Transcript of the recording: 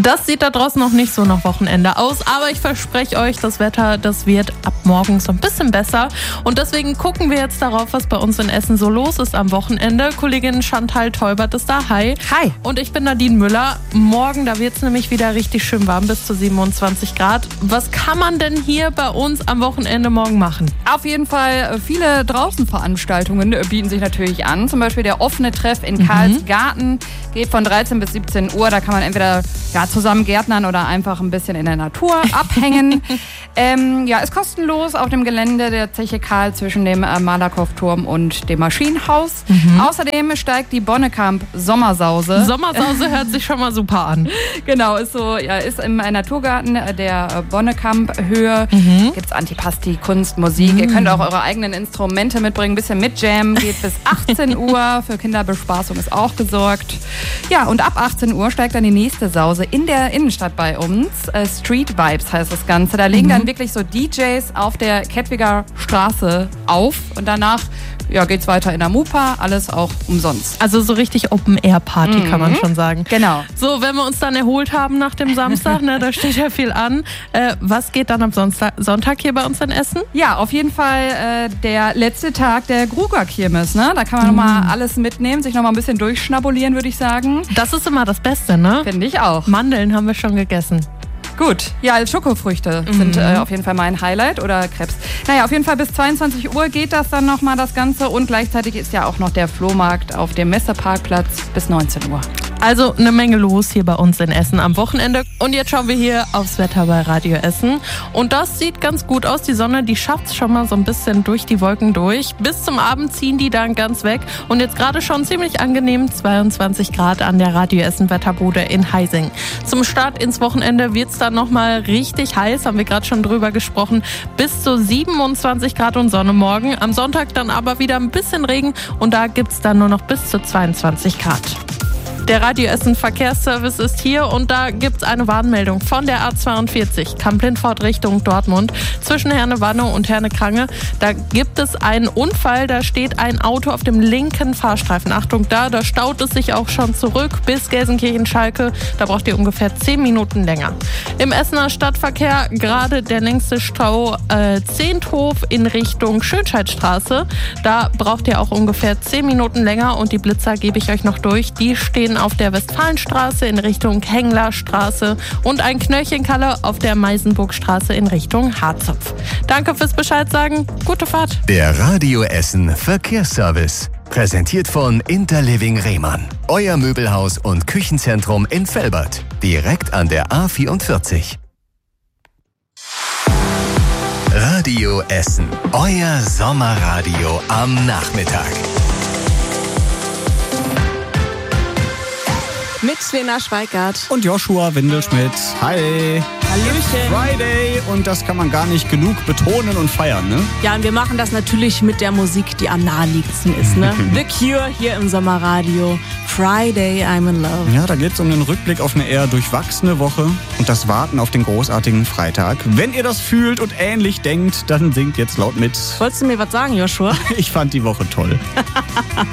Das sieht da draußen noch nicht so nach Wochenende aus, aber ich verspreche euch, das Wetter, das wird ab morgen so ein bisschen besser. Und deswegen gucken wir jetzt darauf, was bei uns in Essen so los ist am Wochenende. Kollegin Chantal Teubert ist da. Hi. Hi. Und ich bin Nadine Müller. Morgen, da wird es nämlich wieder richtig schön warm, bis zu 27 Grad. Was kann man denn hier bei uns am Wochenende morgen machen? Auf jeden Fall viele Draußenveranstaltungen bieten sich natürlich an. Zum Beispiel der offene Treff in Karlsgarten geht von 13 bis 17 Uhr. Da kann man entweder zusammen gärtnern oder einfach ein bisschen in der Natur abhängen. Ist kostenlos auf dem Gelände der Zeche Karl zwischen dem Malakow-Turm und dem Maschinenhaus. Außerdem steigt die Bonnekamp Sommersause. Sommersause hört sich schon mal super an. Genau, ist im Naturgarten der Bonnekamp-Höhe. Gibt's Antipasti, Kunst, Musik. Ihr könnt auch eure eigenen Instrumente mitbringen. Ein bisschen mitjammen. Geht bis 18 Uhr. Für Kinderbespaßung ist auch gesorgt. Ja, und ab 18 Uhr steigt dann die nächste Sause in der Innenstadt bei uns. Street Vibes heißt das Ganze. Da legen dann wirklich so DJs auf der Kettwiger Straße auf. Und danach geht's weiter in der Mupa. Alles auch umsonst. Also so richtig Open-Air-Party kann man schon sagen. Genau. So, wenn wir uns dann erholt haben nach dem Samstag, da steht ja viel an. Was geht dann am Sonntag hier bei uns in Essen? Ja, auf jeden Fall der letzte Tag der Gruger-Kirmes. Ne? Da kann man nochmal alles mitnehmen, sich nochmal ein bisschen durchschnabulieren, würde ich sagen. Das ist immer das Beste, ne? Finde ich auch. Mandeln haben wir schon gegessen. Gut, ja, Schokofrüchte sind auf jeden Fall mein Highlight oder Krebs. Naja, auf jeden Fall bis 22 Uhr geht das dann nochmal das Ganze und gleichzeitig ist ja auch noch der Flohmarkt auf dem Messeparkplatz bis 19 Uhr. Also eine Menge los hier bei uns in Essen am Wochenende. Und jetzt schauen wir hier aufs Wetter bei Radio Essen. Und das sieht ganz gut aus. Die Sonne, die schafft es schon mal so ein bisschen durch die Wolken durch. Bis zum Abend ziehen die dann ganz weg. Und jetzt gerade schon ziemlich angenehm 22 Grad an der Radio Essen Wetterbude in Heising. Zum Start ins Wochenende wird es dann nochmal richtig heiß. Haben wir gerade schon drüber gesprochen. Bis zu 27 Grad und Sonne morgen. Am Sonntag dann aber wieder ein bisschen Regen. Und da gibt es dann nur noch bis zu 22 Grad. Der Radio Essen Verkehrsservice ist hier und da gibt es eine Warnmeldung von der A42 Kamp-Lindfort Richtung Dortmund zwischen Herne-Wanne und Herne-Krange. Da gibt es einen Unfall, da steht ein Auto auf dem linken Fahrstreifen. Achtung, da staut es sich auch schon zurück bis Gelsenkirchen-Schalke. Da braucht ihr ungefähr 10 Minuten länger. Im Essener Stadtverkehr gerade der längste Stau Zehnthof in Richtung Schönscheidstraße. Da braucht ihr auch ungefähr 10 Minuten länger und die Blitzer gebe ich euch noch durch. Die stehen auf der Westfalenstraße in Richtung Henglerstraße und ein Knöllchenkalle auf der Meisenburgstraße in Richtung Harzopf. Danke fürs Bescheid sagen. Gute Fahrt. Der Radio Essen Verkehrsservice. Präsentiert von Interliving Rehmann. Euer Möbelhaus und Küchenzentrum in Velbert. Direkt an der A44. Radio Essen. Euer Sommerradio am Nachmittag. Mit Lena Schweikart und Joshua Windelschmidt. Hi. Hallöchen. Friday und das kann man gar nicht genug betonen und feiern, ne? Ja, und wir machen das natürlich mit der Musik, die am naheliegendsten ist, ne? The Cure hier im Sommerradio. Friday, I'm in love. Ja, da geht's um den Rückblick auf eine eher durchwachsene Woche und das Warten auf den großartigen Freitag. Wenn ihr das fühlt und ähnlich denkt, dann singt jetzt laut mit. Wolltest du mir was sagen, Joshua? Ich fand die Woche toll.